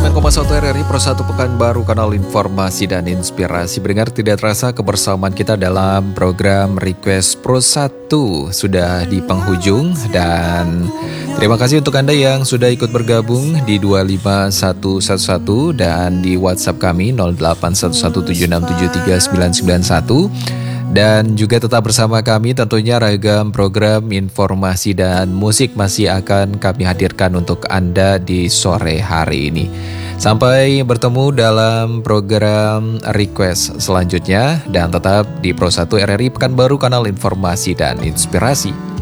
99,1 RRI Pro 1 Pekanbaru, kanal informasi dan inspirasi. Pendengar, tidak terasa kebersamaan kita dalam program Request Pro 1 sudah di penghujung. Dan terima kasih untuk Anda yang sudah ikut bergabung di 25111 dan di WhatsApp kami 081176739991. Dan juga tetap bersama kami, tentunya ragam program informasi dan musik masih akan kami hadirkan untuk Anda di sore hari ini. Sampai bertemu dalam program request selanjutnya, dan tetap di Pro 1 RRI Pekanbaru, kanal informasi dan inspirasi.